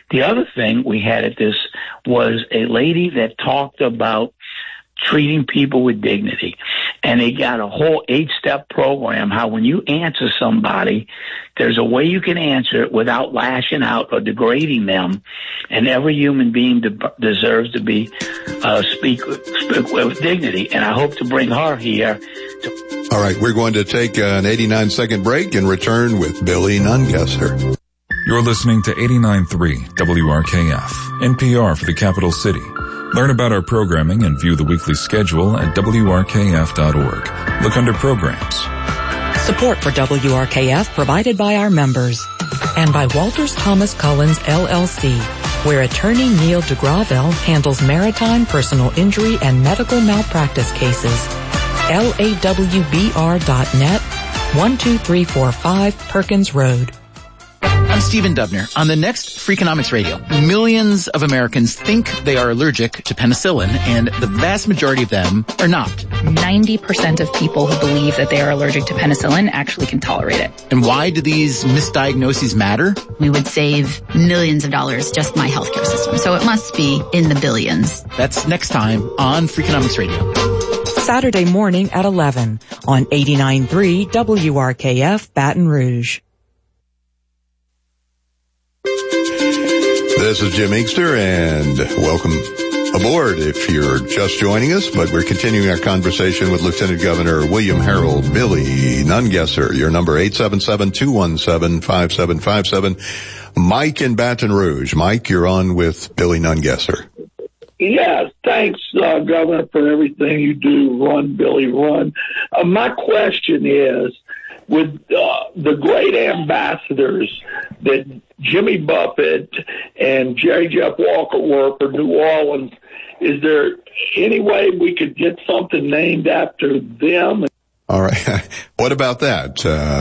The other thing we had at this was a lady that talked about treating people with dignity. And they got a whole 8-step program, how when you answer somebody, there's a way you can answer it without lashing out or degrading them. And every human being deserves to be speak with dignity. And I hope to bring her here. All right, we're going to take an 89-second break and return with Billy Nungesser. You're listening to 89.3 WRKF, NPR for the capital city. Learn about our programming and view the weekly schedule at WRKF.org. Look under programs. Support for WRKF provided by our members and by Walters Thomas Collins, LLC, where attorney Neil deGravel handles maritime, personal injury, and medical malpractice cases. LAWBR.net, 12345 Perkins Road. I'm Stephen Dubner. On the next Freakonomics Radio, millions of Americans think they are allergic to penicillin, and the vast majority of them are not. 90% of people who believe that they are allergic to penicillin actually can tolerate it. And why do these misdiagnoses matter? We would save millions of dollars, just my healthcare system. So it must be in the billions. That's next time on Freakonomics Radio. Saturday morning at 11 on 89.3 WRKF Baton Rouge. This is Jim Inkster, and welcome aboard if you're just joining us. But we're continuing our conversation with Lieutenant Governor William Harold Billy Nungesser. Your number 877-217-5757. Mike in Baton Rouge. Mike, you're on with Billy Nungesser. Yes, thanks, Governor, for everything you do. Run, Billy, run. My question is, with the great ambassadors that Jimmy Buffett and Jerry Jeff Walker were for New Orleans, is there any way we could get something named after them? All right. What about that?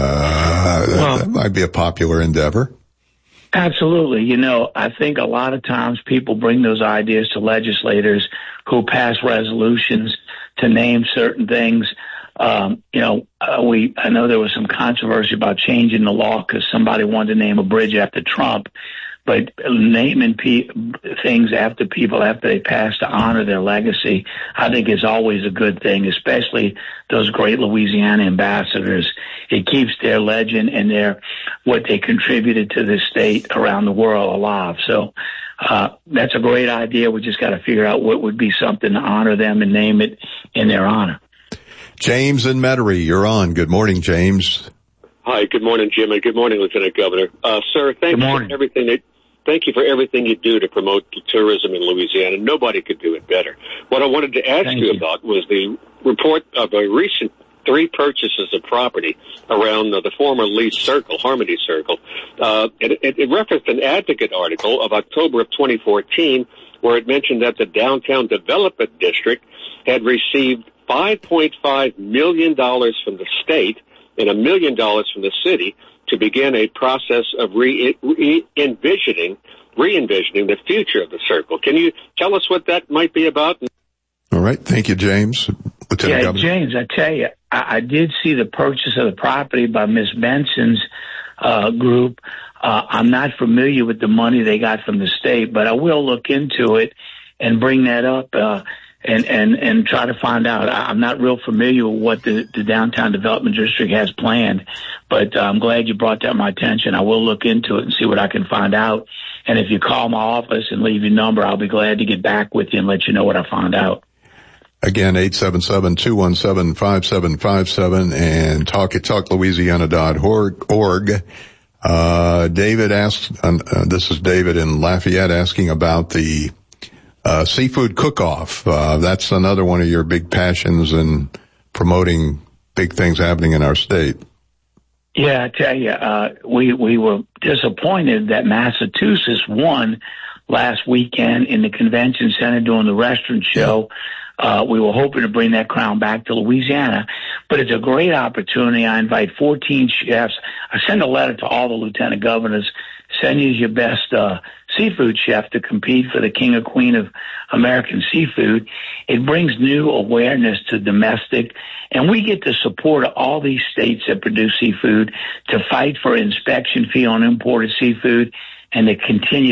That might be a popular endeavor. Absolutely. You know, I think a lot of times people bring those ideas to legislators who pass resolutions to name certain things. I know there was some controversy about changing the law because somebody wanted to name a bridge after Trump, but naming things after people after they pass to honor their legacy, I think is always a good thing, especially those great Louisiana ambassadors. It keeps their legend and what they contributed to this state around the world alive. So that's a great idea. We just got to figure out what would be something to honor them and name it in their honor. James in Metairie, you're on. Good morning, James. Hi, good morning, Jim, and good morning, Lieutenant Governor. Sir, thank you for everything you do to promote tourism in Louisiana. Nobody could do it better. What I wanted to ask you about was the report of a recent 3 purchases of property around the former Lee Circle, Harmony Circle. It referenced an Advocate article of October of 2014 where it mentioned that the Downtown Development District had received $5.5 million from the state and $1 million from the city to begin a process of re-envisioning the future of the circle. Can you tell us what that might be about? All right. Thank you, James. Lieutenant Governor. James, I tell you, I did see the purchase of the property by Miss Benson's group. I'm not familiar with the money they got from the state, but I will look into it and bring that up and try to find out. I'm not real familiar with what the Downtown Development District has planned, but I'm glad you brought that to my attention. I will look into it and see what I can find out. And if you call my office and leave your number, I'll be glad to get back with you and let you know what I found out. Again, 877-217-5757 and talklouisiana.org. David asks, this is David in Lafayette asking about the seafood cook-off. That's another one of your big passions in promoting big things happening in our state. Yeah, I tell you, we were disappointed that Massachusetts won last weekend in the convention center during the restaurant show. We were hoping to bring that crown back to Louisiana, but it's a great opportunity. I invite 14 chefs. I send a letter to all the lieutenant governors. Send you your best seafood chef to compete for the King or Queen of American Seafood. It brings new awareness to domestic, and we get the support of all these states that produce seafood to fight for inspection fee on imported seafood and to continue